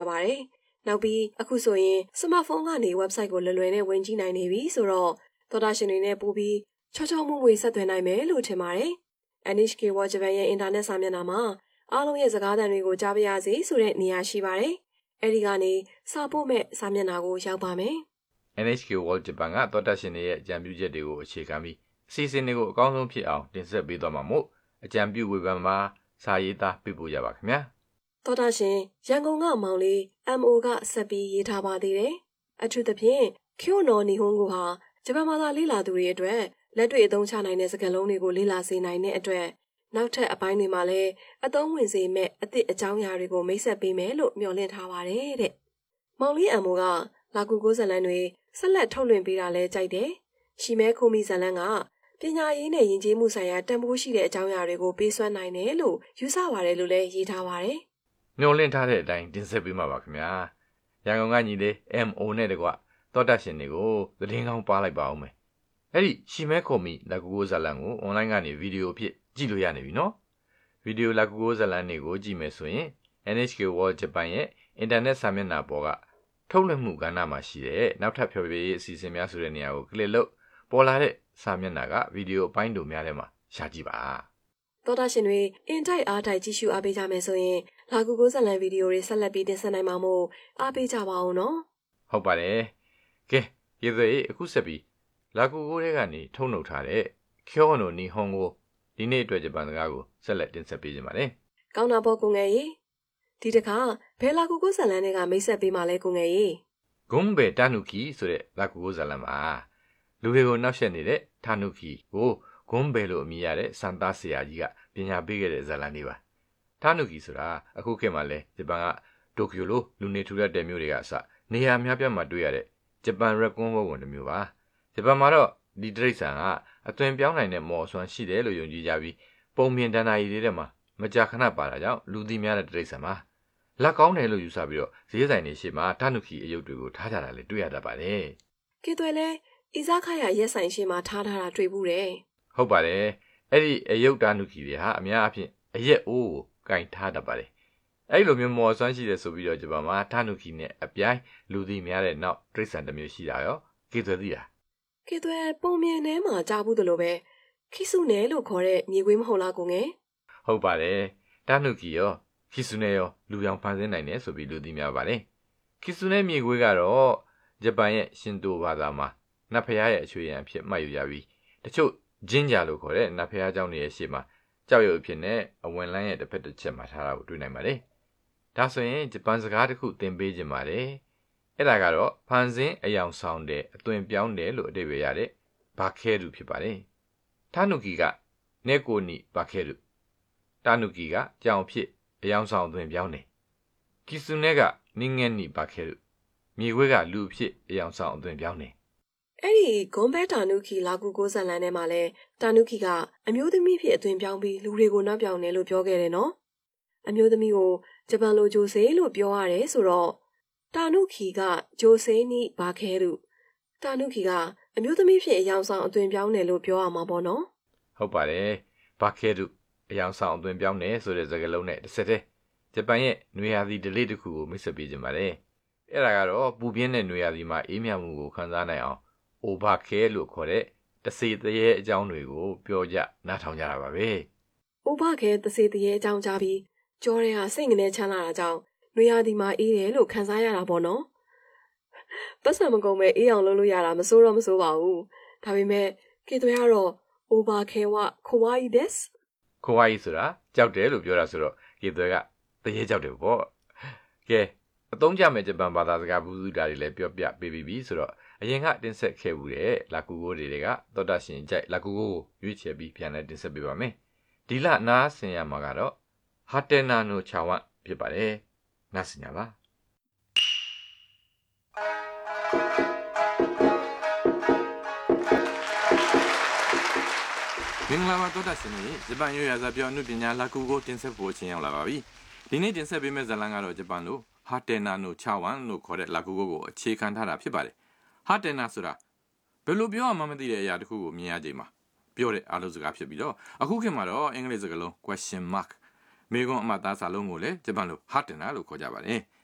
ပါတယ်။နောက်ပြီးအခုဆိုရင်စမတ်ဖုန်းကနေ website ကိုလွယ်နဲ့ဝင်ကြည့်နိုင်နေပြီဆိုတော့သောတာရှင်တွေနဲ့ပို့ပြီးချောချောမွေ့မွေ့ဆက်သွယ်နိုင်မယ်လို့ထင်ပါတယ်။ NHK World Japan ရဲ့အင်တာနက်စာမျက်နှာမှာအားလုံးရဲ့စကားသံတွေကိုကြားပါရစေဆိုတဲ့နေရာရှိပါတယ်။အဲဒီကနေစာပို့မဲ့စာမျက်နှာကိုရောက်ပါမယ်။ NHK World Japan ကသောတာရှင်တွေရဲ့အကြံပြုချက်တွေကိုအခြေခံပြီးအစီအစဉ်တွေကိုအကောင်းဆုံးဖြစ်အောင်တင်ဆက်ပေးသွားမှာမို့အကြံပြုဝေဖန်မှာစာရေးသားပေးပို့ကြပါခင်ဗျာ။သောတာရှင်ရန်ကုန်ကမောင်လေး MO ကဆက်ပြီးရေးထားပါသေးတယ်။အထူးသဖြင့်ကျိုနော်နီဟွန်ကိုဟာဂျပန်ဘာသာလေ့လာသူတွေအတွက်လက်တွေ့အသုံးချနိုင်တဲ့စကားလုံးတွေကိုလေ့လာစေနိုင်တဲ့အတွက်နောက်ထပ်အပိုင်းတွေမှာလည်းအသုံးဝင်စေမဲ့အသည့်အကြောင်းအရာတွေကိုမိတ်ဆက်ပေးမယ်လို့မျှော်လင့်ထားပါတယ်တဲ့။မောင်လေး MO ကလာကူကိုဇလန်တွေဆက်လက်ထုတ်လွှင့်ပေးတာလဲကြိုက်တယ်။ရှီမဲခိုမီဇလန်ကပညာရေးနဲ့ယဉ်ကျေးမှုဆိုင်ရာတန်ဖိုးရှိတဲ့အကြောင်းအရာတွေကိုပေးစွမ်းနိုင်တယ်လို့ယူဆပါတယ်လို့လည်းရေးထားပါတယ်။မျှော်လင့်ထားတဲ့အတိုင်းတင်ဆက်ပေးမှာပါခင်ဗျာ။ရန်ကုန်ကညီလေး MO နဲ့တကွသောတာရှင်တွေကိုသတင်းကောင်းပါလိုက်ပါအောင်မယ်။အဲ့ဒီရှီမဲခိုမီလာကူကိုဇလန်ကိုအွန်လိုင်းကနေဗီဒီယိုအဖြစ်ကြည့်လို့ရနေပြီနော်။ဗီဒီယိုလာကူကိုဇလန်တွေကိုကြည့်မယ်ဆိုရင် NHK World Japan ရဲ့အင်တာနက်စာမျက်နှာပေါ်ကထုတ်လွှင့်မှုကဏ္ဍမှာရှိတဲ့နောက်ထပ်ဖျော်ဖြေရေးအစီအစဉ်များဆိုတဲ့နေရာကိုကလစ်လုပ်ပေါ်လာတဲ့စာမျက်နှာကဗီဒီယိုအပိုင်းတို့များထဲမှာရှာကြည့်ပါသောတာရှင်တွေအင်တိုက်အားတိုက်ကြည့်ရှုအားပေးကြမယ်ဆိုရင်လာကူကိုဇလန်ဗီဒီယိုတွေဆက်လက်ပြီးတင်ဆက်နိုင်မှာမို့အားပေးကြပါဦးနော်ဟုတ်ပါတယ်ကဲရေသွေးအခုဆက်ပြီးလာကူကိုထဲကနေထုံနှုတ်ထားတဲ့ကျိုနိုနီဟွန်ကိုဒီနေ့အတွက်ဂျပန်စကားကိုဆက်လက်တင်ဆက်ပေးကြပါမယ်ကောင်းတာပေါ့ကိုငယ်ကြီးဒီတခါဘယ်လာကူကိုဇလန်တွေကမိတ်ဆက်ပေးမှလဲကိုငယ်ကြီးဂွန်ဘေတာနုကီဆိုတဲ့လာကူကိုဇလန်ပါလူတွေကိုနောက်ဆက်နေတဲ့တာနုကီကိုဂွန်ဘေလို့အမည်ရတဲ့စန်တာဆရာကြီးကပညာပေးခဲ့တဲ့ဇလန်တွေပါတာနုကီဆိုတာအခုခေတ်မှာလဲဂျပန်ကတိုကျိုလိုလူနေထူထပ်တဲ့မြို့တွေကအစနေရာများပြားမှာတွေ့ရတဲ့ဂျပန်ရက်ကွန်ဝုန်းတစ်မျိုးပါဂျပန်မှာတော့ဒီတိရစ္ဆာန်ကအသွင်ပြောင်းနိုင်တဲ့မော်အစွမ်းရှိတယ်လို့ယုံကြည်ကြပြီးပုံမြင်တဏ္ဍာရီတွေထဲမှာမကြာခဏပါတာကြောင့်လူသိများတဲ့တိရစ္ဆာန်ပါလက်ကောင်းတယ်လို့ယူဆပြီးတော့ဈေးဆိုင်တွေရှေ့မှာတာနုကီအယုတ်တွေကိုထားကြတာလည်းတွေ့ရတတ်ပါတယ်ကဲသွဲလဲအီဇာခါရရက်ဆိုင်ရှေ့မှာထားတာတွေ့ဘူးတယ်ဟုတ်ပါတယ်အဲ့ဒီအယုတ်တာနုကီတွေဟာအများအပြားအရက်အိုးကိုကင်ထားတတ်ပါတယ်အဲ့လိုမျိုးမော်စွမ်းရှိတယ်ဆိုပြီးတော့ဂျပန်မှာတာနုကီနဲ့အပြိုင်လူသိများတဲ့နောက်တိရစ္ဆာန်တစ်မျိုးရှိတာရောကေသွဲသိတာကေသွဲပုံမြင်ထဲမှာကြားဘူးသလိုပဲခိစုနယ်လို့ခေါ်တဲ့မြေခွေးမဟုတ်လားကိုငယ်ဟုတ်ပါတယ်တာနုကီရောခိစုနယ်ရောလူရောင်ဖန်ဆင်းနိုင်တယ်ဆိုပြီးလူသိများပါတယ်ခိစုနယ်မြေခွေးကတော့ဂျပန်ရဲ့ရှင်တိုဘာသာမှာနတ်ဖျားရဲ့အချွေရန်ဖြစ်မှတ်ယူရပြီးတချို့ဂျင်းဂျာလို့ခေါ်တဲ့နတ်ဖျားเจ้าတွေရဲ့ရှေ့မှာကြောက်ရွံ့ဖြစ်နေအဝင်လန်းရဲ့တစ်ဖက်တစ်ချက်မှာထားတာကိုတွေ့နိုင်ပါတယ်ဒါဆိုရင်ဂျပန်စကားတစ်ခုသင်ပေးခြင်းပါတယ်အဲ့ဒါကတော့ဖန်ဆင်းအယောင်ဆောင်တဲ့အသွင်ပြောင်းတယ်လို့အဓိပ္ပာယ်ရတဲ့ဘာခဲရုဖြစ်ပါတယ်တာနုကီကနေကိုနီဘာခဲရုတာနုကီကကြောင်ဖြစ်အယောင်ဆောင်အသွင်ပြောင်းတယ်ကီဆုနဲကနင်းငယ်နီဘာခဲရုမြေခွေးကလူဖြစ်အယောင်ဆောင်အသွင်ပြောင်းတယ်အဲ့ဒီဂွန်ဘဲတာနုကီလာကူကိုဇလန်ထဲမှာလဲတာနုကီကအမျိုးသမီးဖြစ်အသွင်ပြောင်းပြီးလူတွေကိုနောက်ပြောင်တယ်လို့ပြောခဲ့တယ်နော်အမျိုးသမီးကိုဂျပန်လိုဂျိုဆေလို့ပြောရတယ်ဆိုတော့တာနုကီကဂျိုဆေနီဘာခဲရုတာနုကီကအမျိုးသမီးဖြစ်အယောင်ဆောင်အသွင်ပြောင်းတယ်လို့ပြောရမှာပေါ့နော်ဟုတ်ပါတယ်ဘာခဲရုအယောင်ဆောင်အသွင်ပြောင်းတယ်ဆိုတဲ့စကားလုံးနဲ့တစ်ဆက်တည်းဂျပန်ရဲ့နွေရာသီဒလေးတစ်ခုကိုမိတ်ဆက်ပေးခြင်းပါတယ်အဲ့ဒါကတော့ပူပြင်းတဲ့နွေရာသီမှာအေးမြမှုကိုခံစားနိုင်အောင်အိုဘာခဲလို့ခေါ်တဲ့တစေတရေအကြောင်းတွေကိုပြောကြနားထောင်ကြတာပါပဲအိုဘာခဲတစေတရေအကြောင်းကြားပြီးကြောရဲဟာစိတ်ငနေချမ်းလာတာကြောင့်နွေရာသီမှာအေးတယ်လို့ခံစားရတာပေါ့နော်ပတ်စံမကုန်မဲ့အေးအောင်လုပ်လို့ရတာမစိုးတော့မစိုးပါဘူးဒါပေမဲ့ကေသွဲကတော့အိုဘာခဲဝခိုဝိုင်းဒက်ခိုဝိုင်းဆိုတာကြောက်တယ်လို့ပြောတာဆိုတော့ကေသွဲကတရေကြောက်တယ်ပေါ့ကဲအသုံးကျမဲ့ဂျပန်ဘာသာစကားဘူးစုတာတွေလည်းပြောပြပေးပြီးပြီဆိုတော့အရင်ကတင်ဆက်ခဲ့ဘူးတဲ့လာကူကိုတွေကသောတာရှင်ကြိုက်လာကူကိုရွေးချယ်ပြီးပြန်လဲတင်ဆက်ပေးပါမယ်ဒီလနားဆင်ရမှာကတော့ဟာတေနာနိုချာဝမ်ဖြစ်ပါတယ်နားဆင်ရပါမင်္ဂလာပါသောတာရှင်တွေဂျပန်ရွေးရစာပြောအမှုပညာလာကူကိုတင်ဆက်ဖို့ချင်းရောက်လာပါပြီဒီနေ့တင်ဆက်ပေးမယ့်ဇာတ်လမ်းကတော့ဂျပန်လိုဟာတေနာနိုချာဝမ်လို့ခေါ်တဲ့လာကူကိုအခြေခံထားတာဖြစ်ပါတယ်ဟာတေနာဆိုတာဘယ်လိုပြောရမှမသိတဲ့အရာတစ်ခုကိုမြင်ရကြမှာပြောတဲ့အားလုံးစကားဖြစ်ပြီးတော့အခုခေတ်မှာတော့အင်္ဂလိပ်စကားလုံး question mark မေးခွန်းအမှတ်သားစာလုံးကိုလည်းဂျပန်လိုဟာတေနာလို့ခေါ်ကြပါတယ်